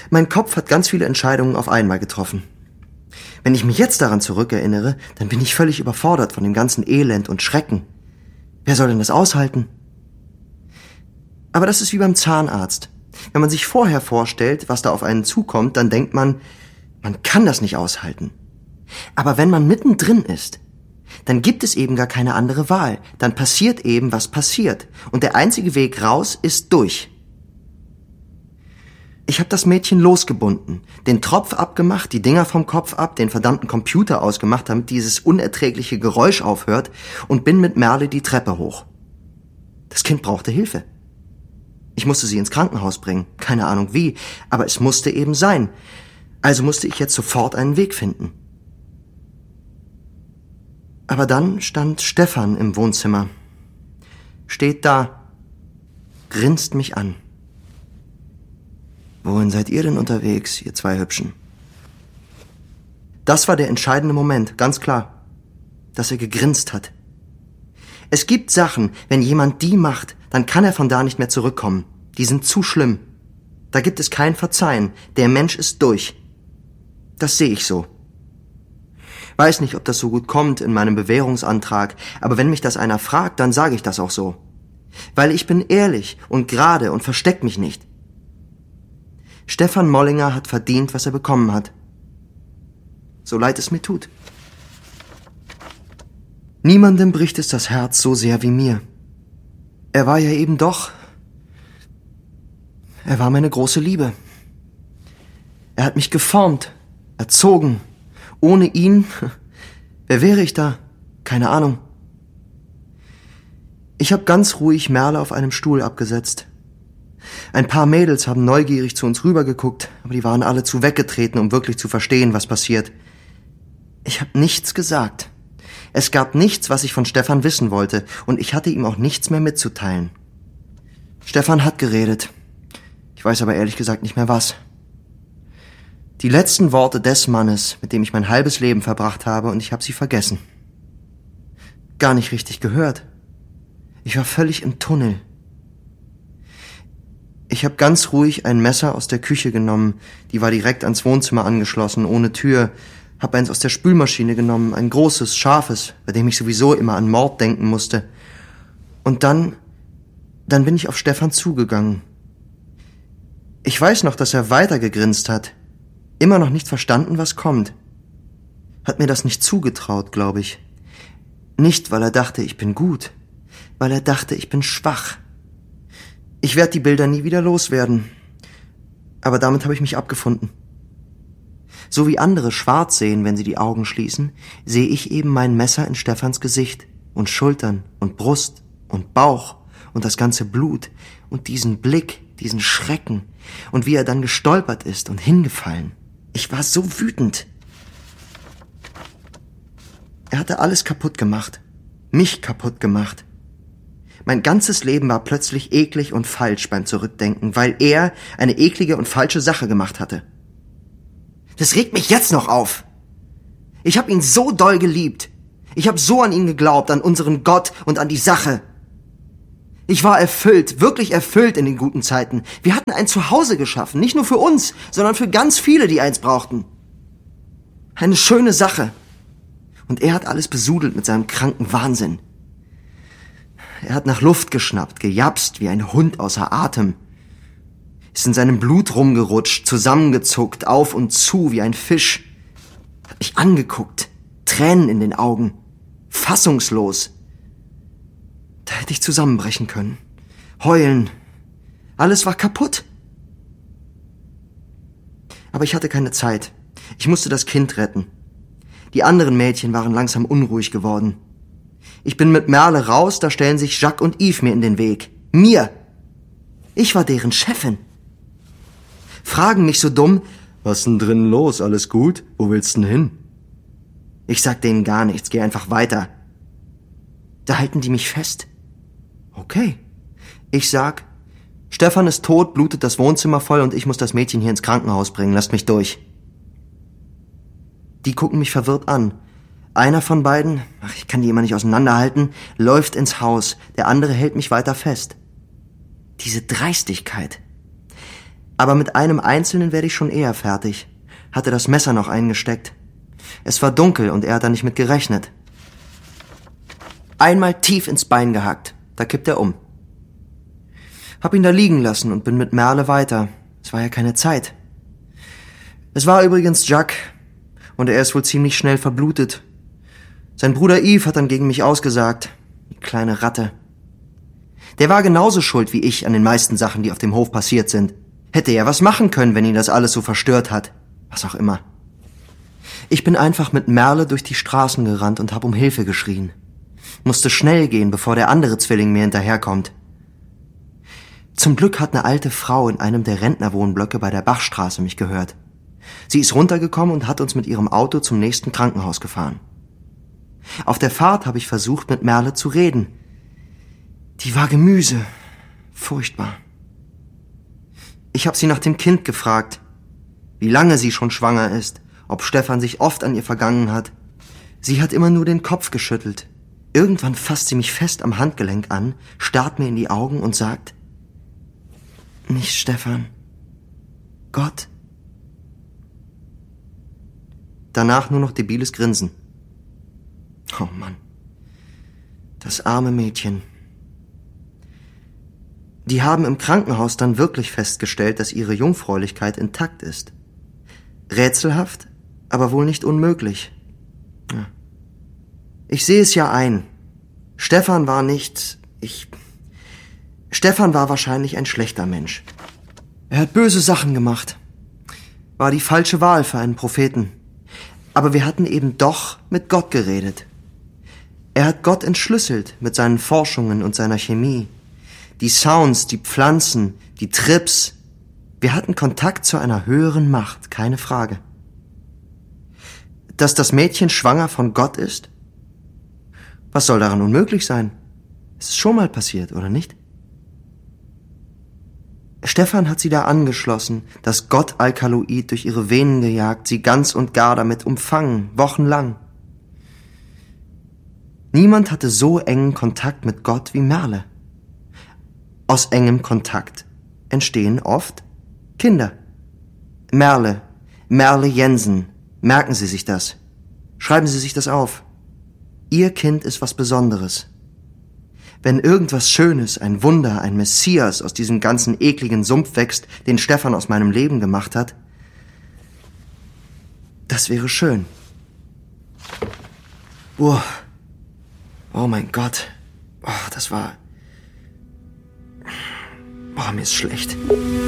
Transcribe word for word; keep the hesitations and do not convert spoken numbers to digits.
Mein Kopf hat ganz viele Entscheidungen auf einmal getroffen. Wenn ich mich jetzt daran zurückerinnere, dann bin ich völlig überfordert von dem ganzen Elend und Schrecken. Wer soll denn das aushalten? Aber das ist wie beim Zahnarzt. Wenn man sich vorher vorstellt, was da auf einen zukommt, dann denkt man, man kann das nicht aushalten. Aber wenn man mittendrin ist, dann gibt es eben gar keine andere Wahl. Dann passiert eben, was passiert. Und der einzige Weg raus ist durch. Ich habe das Mädchen losgebunden, den Tropf abgemacht, die Dinger vom Kopf ab, den verdammten Computer ausgemacht, damit dieses unerträgliche Geräusch aufhört, und bin mit Merle die Treppe hoch. Das Kind brauchte Hilfe. Ich musste sie ins Krankenhaus bringen, keine Ahnung wie, aber es musste eben sein. Also musste ich jetzt sofort einen Weg finden. Aber dann stand Stefan im Wohnzimmer. Steht da, grinst mich an. Wohin seid ihr denn unterwegs, ihr zwei Hübschen? Das war der entscheidende Moment, ganz klar, dass er gegrinst hat. Es gibt Sachen, wenn jemand die macht, dann kann er von da nicht mehr zurückkommen. Die sind zu schlimm. Da gibt es kein Verzeihen. Der Mensch ist durch. Das sehe ich so. Weiß nicht, ob das so gut kommt in meinem Bewährungsantrag, aber wenn mich das einer fragt, dann sage ich das auch so. Weil ich bin ehrlich und gerade und versteck mich nicht. Stefan Mollinger hat verdient, was er bekommen hat. So leid es mir tut. Niemandem bricht es das Herz so sehr wie mir. Er war ja eben doch... Er war meine große Liebe. Er hat mich geformt, erzogen. Ohne ihn... Wer wäre ich da? Keine Ahnung. Ich habe ganz ruhig Merle auf einem Stuhl abgesetzt. Ein paar Mädels haben neugierig zu uns rübergeguckt, aber die waren alle zu weggetreten, um wirklich zu verstehen, was passiert. Ich habe nichts gesagt. Es gab nichts, was ich von Stefan wissen wollte, und ich hatte ihm auch nichts mehr mitzuteilen. Stefan hat geredet. Ich weiß aber ehrlich gesagt nicht mehr was. Die letzten Worte des Mannes, mit dem ich mein halbes Leben verbracht habe, und ich habe sie vergessen. Gar nicht richtig gehört. Ich war völlig im Tunnel. Ich habe ganz ruhig ein Messer aus der Küche genommen, die war direkt ans Wohnzimmer angeschlossen, ohne Tür, hab eins aus der Spülmaschine genommen, ein großes, scharfes, bei dem ich sowieso immer an Mord denken musste. Und dann, dann bin ich auf Stefan zugegangen. Ich weiß noch, dass er weiter gegrinst hat, immer noch nicht verstanden, was kommt. Hat mir das nicht zugetraut, glaube ich. Nicht, weil er dachte, ich bin gut, weil er dachte, ich bin schwach. Ich werde die Bilder nie wieder loswerden. Aber damit habe ich mich abgefunden. So wie andere schwarz sehen, wenn sie die Augen schließen, sehe ich eben mein Messer in Stefans Gesicht und Schultern und Brust und Bauch und das ganze Blut und diesen Blick, diesen Schrecken und wie er dann gestolpert ist und hingefallen. Ich war so wütend. Er hatte alles kaputt gemacht. Mich kaputt gemacht. Mein ganzes Leben war plötzlich eklig und falsch beim Zurückdenken, weil er eine eklige und falsche Sache gemacht hatte. Das regt mich jetzt noch auf. Ich habe ihn so doll geliebt. Ich habe so an ihn geglaubt, an unseren Gott und an die Sache. Ich war erfüllt, wirklich erfüllt in den guten Zeiten. Wir hatten ein Zuhause geschaffen, nicht nur für uns, sondern für ganz viele, die eins brauchten. Eine schöne Sache. Und er hat alles besudelt mit seinem kranken Wahnsinn. Er hat nach Luft geschnappt, gejapst wie ein Hund außer Atem. Ist in seinem Blut rumgerutscht, zusammengezuckt, auf und zu wie ein Fisch. Hat mich angeguckt, Tränen in den Augen, fassungslos. Da hätte ich zusammenbrechen können, heulen. Alles war kaputt. Aber ich hatte keine Zeit. Ich musste das Kind retten. Die anderen Mädchen waren langsam unruhig geworden. Ich bin mit Merle raus, da stellen sich Jacques und Yves mir in den Weg. Mir! Ich war deren Chefin. Fragen mich so dumm, was denn drin los, alles gut? Wo willst denn hin? Ich sag denen gar nichts, geh einfach weiter. Da halten die mich fest. Okay. Ich sag, Stefan ist tot, blutet das Wohnzimmer voll und ich muss das Mädchen hier ins Krankenhaus bringen, lasst mich durch. Die gucken mich verwirrt an. Einer von beiden, ach, ich kann die immer nicht auseinanderhalten, läuft ins Haus, der andere hält mich weiter fest. Diese Dreistigkeit. Aber mit einem einzelnen werde ich schon eher fertig. Hatte das Messer noch eingesteckt. Es war dunkel und er hat da nicht mit gerechnet. Einmal tief ins Bein gehackt. Da kippt er um. Hab ihn da liegen lassen und bin mit Merle weiter. Es war ja keine Zeit. Es war übrigens Jack. Und er ist wohl ziemlich schnell verblutet. Sein Bruder Yves hat dann gegen mich ausgesagt. Die kleine Ratte. Der war genauso schuld wie ich an den meisten Sachen, die auf dem Hof passiert sind. Hätte er was machen können, wenn ihn das alles so verstört hat. Was auch immer. Ich bin einfach mit Merle durch die Straßen gerannt und hab um Hilfe geschrien. Musste schnell gehen, bevor der andere Zwilling mir hinterherkommt. Zum Glück hat eine alte Frau in einem der Rentnerwohnblöcke bei der Bachstraße mich gehört. Sie ist runtergekommen und hat uns mit ihrem Auto zum nächsten Krankenhaus gefahren. Auf der Fahrt habe ich versucht, mit Merle zu reden. Die war Gemüse. Furchtbar. Ich habe sie nach dem Kind gefragt, wie lange sie schon schwanger ist, ob Stefan sich oft an ihr vergangen hat. Sie hat immer nur den Kopf geschüttelt. Irgendwann fasst sie mich fest am Handgelenk an, starrt mir in die Augen und sagt: Nicht Stefan. Gott. Danach nur noch debiles Grinsen. Oh Mann. Das arme Mädchen. Die haben im Krankenhaus dann wirklich festgestellt, dass ihre Jungfräulichkeit intakt ist. Rätselhaft, aber wohl nicht unmöglich. Ja. Ich sehe es ja ein. Stefan war nicht... Ich... Stefan war wahrscheinlich ein schlechter Mensch. Er hat böse Sachen gemacht. War die falsche Wahl für einen Propheten. Aber wir hatten eben doch mit Gott geredet. Er hat Gott entschlüsselt mit seinen Forschungen und seiner Chemie. Die Sounds, die Pflanzen, die Trips. Wir hatten Kontakt zu einer höheren Macht, keine Frage. Dass das Mädchen schwanger von Gott ist? Was soll daran unmöglich sein? Es ist schon mal passiert, oder nicht? Stefan hat sie da angeschlossen, das Gott-Alkaloid durch ihre Venen gejagt, sie ganz und gar damit umfangen, wochenlang. Niemand hatte so engen Kontakt mit Gott wie Merle. Aus engem Kontakt entstehen oft Kinder. Merle, Merle Jensen, merken Sie sich das. Schreiben Sie sich das auf. Ihr Kind ist was Besonderes. Wenn irgendwas Schönes, ein Wunder, ein Messias aus diesem ganzen ekligen Sumpf wächst, den Stefan aus meinem Leben gemacht hat, das wäre schön. Oh, oh mein Gott. Oh, das war... Oh, mir ist schlecht.